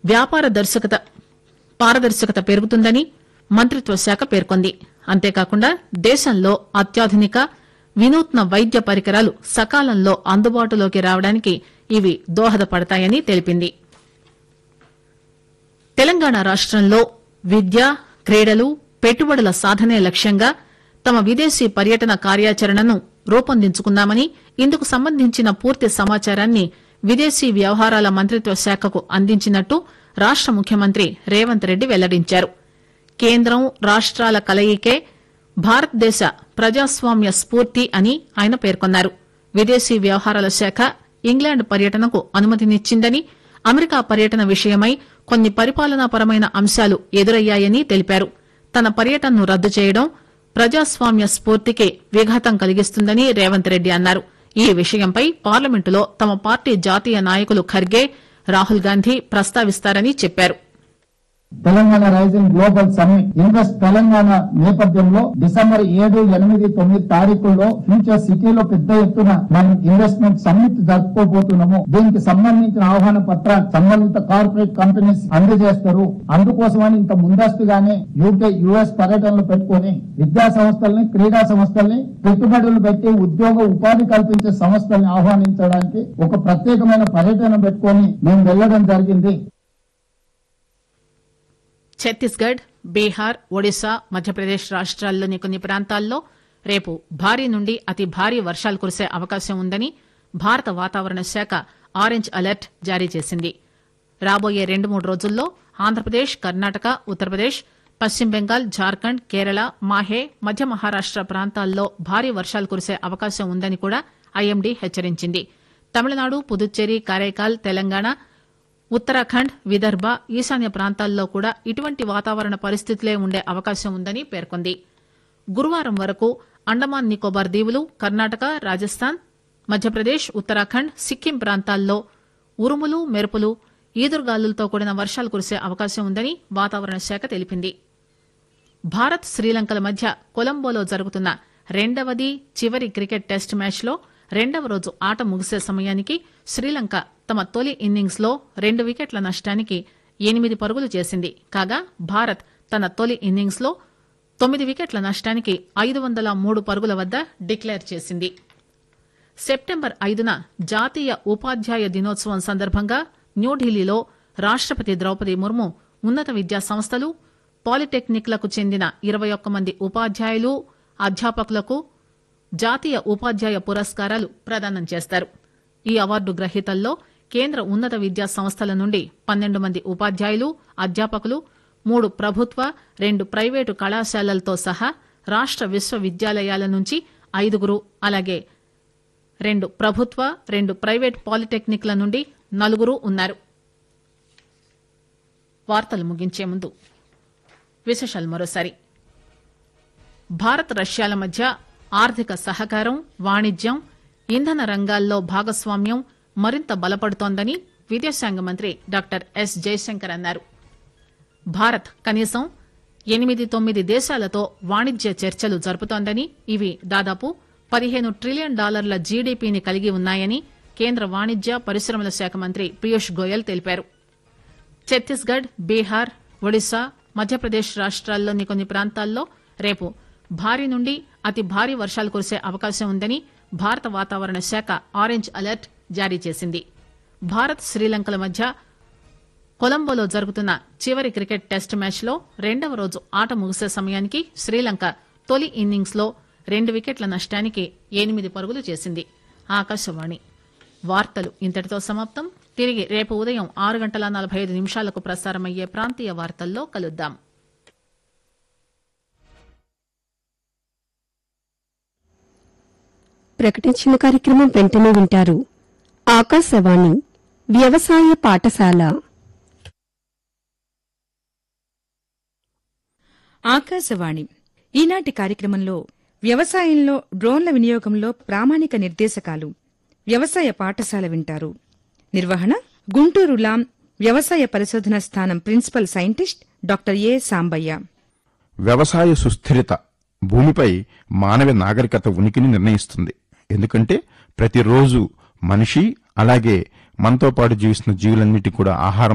వ్యాపార పారదర్శకత పెరుగుతుందని మంత్రిత్వ శాఖ పేర్కొంది. అంతేకాకుండా దేశంలో అత్యాధునిక వినూత్న వైద్య పరికరాలు సకాలంలో అందుబాటులోకి రావడానికి ఇవి దోహదపడతాయని తెలిపింది. తెలంగాణ రాష్టంలో విద్య, క్రీడలు, పెట్టుబడుల సాధనే లక్ష్యంగా తమ విదేశీ పర్యటన కార్యాచరణను రూపొందించుకున్నామని, ఇందుకు సంబంధించిన పూర్తి సమాచారాన్ని విదేశీ వ్యవహారాల మంత్రిత్వ శాఖకు అందించినట్టు రాష్ట ముఖ్యమంత్రి రేవంత్ రెడ్డి వెల్లడించారు. కేంద్రం, రాష్ట్రాల కలయికే భారతదేశ ప్రజాస్వామ్య స్ఫూర్తి అని ఆయన పేర్కొన్నారు. విదేశీ వ్యవహారాల శాఖ ఇంగ్లాండ్ పర్యటనకు అనుమతినిచ్చిందని, అమెరికా పర్యటన విషయమై కొన్ని పరిపాలనాపరమైన అంశాలు ఎదురయ్యాయని తెలిపారు. తన పర్యటనను రద్దు చేయడం ప్రజాస్వామ్య స్ఫూర్తికి విఘాతం కలిగిస్తుందని రేవంత్ రెడ్డి అన్నారు. ఈ విషయంపై పార్లమెంటులో తమ పార్టీ జాతీయ నాయకులు ఖర్గే, రాహుల్ గాంధీ ప్రస్తావిస్తారని చెప్పారు. Telangana rising global summit invest Telangana నేపథ్యంలో డిసెంబర్ 7, 8, 9 తారీఖుల్లో ఫ్యూచర్ సిటీలో పెద్ద ఎత్తున మనం ఇన్వెస్ట్మెంట్ సమ్మిట్ జరుపుకోబోతున్నాము. దీనికి సంబంధించిన ఆహ్వాన పత్రాలు సంబంధిత కార్పొరేట్ కంపెనీస్ అందజేస్తారు. అందుకోసమని ఇంత ముందస్తుగానే యూకే, యుఎస్ పర్యటనలు పెట్టుకుని విద్యా సంస్థల్ని, క్రీడా సంస్థల్ని, పెట్టుబడులు పెట్టి ఉద్యోగ ఉపాధి కల్పించే సంస్థల్ని ఆహ్వానించడానికి ఒక ప్రత్యేకమైన పర్యటన పెట్టుకుని మేము వెళ్లడం జరిగింది. ఛత్తీస్గఢ్, బీహార్, ఒడిశా, మధ్యప్రదేశ్ రాష్ట్రాల్లోని కొన్ని ప్రాంతాల్లో రేపు భారీ నుండి అతి భారీ వర్షాలు కురిసే అవకాశం ఉందని భారత వాతావరణ శాఖ ఆరెంజ్ అలర్ట్ జారీ చేసింది. రాబోయే 2-3 రోజుల్లో ఆంధ్రప్రదేశ్, కర్ణాటక, ఉత్తరప్రదేశ్, పశ్చిమ బెంగాల్, జార్ఖండ్, కేరళ, మాహే, మధ్య మహారాష్ట ప్రాంతాల్లో భారీ వర్షాలు కురిసే అవకాశం ఉందని కూడా ఐఎండీ హెచ్చరించింది. తమిళనాడు, పుదుచ్చేరి, కరైకాల్, తెలంగాణ, ఉత్తరాఖండ్, విదర్భ, ఈశాన్య ప్రాంతాల్లో కూడా ఇటువంటి వాతావరణ పరిస్థితులే ఉండే అవకాశం ఉందని పేర్కొంది. గురువారం వరకు అండమాన్ నికోబార్ దీవులు, కర్ణాటక, రాజస్థాన్, మధ్యప్రదేశ్, ఉత్తరాఖండ్, సిక్కిం ప్రాంతాల్లో ఉరుములు, మెరుపులు, ఈదురుగాలులతో కూడిన వర్షాలు కురిసే అవకాశం ఉందని వాతావరణ శాఖ తెలిపింది. భారత్, శ్రీలంకల మధ్య కొలంబోలో జరుగుతున్న 2వ, చివరి క్రికెట్ టెస్ట్ మ్యాచ్లో 2వ రోజు ఆట ముగిసే సమయానికి శ్రీలంక తమ తొలి ఇన్నింగ్స్ లో 2 వికెట్ల నష్టానికి 8 పరుగులు చేసింది. కాగా భారత్ తన తొలి ఇన్నింగ్స్ లో 9 వికెట్ల నష్టానికి 503 పరుగుల వద్ద డిక్లేర్ చేసింది. సెప్టెంబర్ 5న జాతీయ ఉపాధ్యాయ దినోత్సవం సందర్భంగా న్యూఢిల్లీలో రాష్టపతి ద్రౌపది ముర్ము ఉన్నత విద్యా సంస్థలు, పాలిటెక్నిక్లకు చెందిన 21 మంది ఉపాధ్యాయులు, అధ్యాపకులకు జాతీయ ఉపాధ్యాయ పురస్కారాలు ప్రదానం చేస్తారు. ఈ అవార్డు గ్రహీతల్లో కేంద్ర ఉన్నత విద్యా సంస్థల నుండి 12 మంది ఉపాధ్యాయులు, అధ్యాపకులు, 3 ప్రభుత్వ, 2 ప్రైవేటు కళాశాలలతో సహా రాష్ట విశ్వవిద్యాలయాల నుంచి 5, అలాగే 2 ప్రభుత్వ, 2 ప్రైవేటు పాలిటెక్నిక్ల నుండి 4 ఉన్నారు. వార్తలు ముగించే ముందు విశేషాలు మరోసారి. భారత్, రష్యాల మధ్య ఆర్థిక సహకారం, వాణిజ్యం, ఇంధన రంగాల్లో భాగస్వామ్యం మరింత బలపడుతోందని విదేశాంగ మంత్రి డాక్టర్ ఎస్ జయశంకర్ అన్నారు. భారత్ కనీసం 8-9 దేశాలతో వాణిజ్య చర్చలు జరుపుతోందని, ఇవి దాదాపు $15 ట్రిలియన్ జీడీపీని కలిగి ఉన్నాయని కేంద్ర వాణిజ్య, పరిశ్రమల శాఖ మంత్రి పీయూష్ గోయల్ తెలిపారు. ఛత్తీస్గఢ్, బీహార్, ఒడిశా, మధ్యప్రదేశ్ రాష్ట్రాల్లోని కొన్ని ప్రాంతాల్లో రేపు భారీ నుండి అతి భారీ వర్షాలు కురిసే అవకాశం ఉందని భారత వాతావరణ శాఖ ఆరెంజ్ అలర్ట్ జారీ చేసింది. భారత్, శ్రీలంకల మధ్య కొలంబోలో జరుగుతున్న చివరి క్రికెట్ టెస్ట్ మ్యాచ్లో 2వ రోజు ఆట ముగిసే సమయానికి శ్రీలంక తొలి ఇన్నింగ్స్ లో 2 వికెట్ల నష్టానికి 8 పరుగులు చేసింది. ఆకాశవాణి వార్తలు ఇంతటితో సమాప్తం. తిరిగి రేపు ఉదయం 6:45 ప్రసారమయ్యే ప్రాంతీయ వార్తల్లో కలుద్దాం. ప్రకటించిన కార్యక్రమం వెంటనే వింటారు. ఆకాశవాణి వ్యవసాయ పాఠశాల. ఆకాశవాణి ఈనాటి కార్యక్రమంలో వ్యవసాయంలో డ్రోన్ల వినియోగంలో ప్రామాణిక నిర్దేశకాలు వ్యవసాయ పాఠశాల వింటారు. నిర్వహణ గుంటూరు లాం వ్యవసాయ పరిశోధన స్థానం ప్రిన్సిపల్ సైంటిస్ట్ డాక్టర్ ఏ సాంబయ్య. వ్యవసాయ సుస్థిరత భూమిపై మానవ నాగరికత ఉనికిని నిర్ణయిస్తుంది. ఎందుకంటే ప్రతిరోజు మనిషి అలాగే మనతో పాటు జీవిస్తున్న జీవులన్నిటి కూడా ఆహారం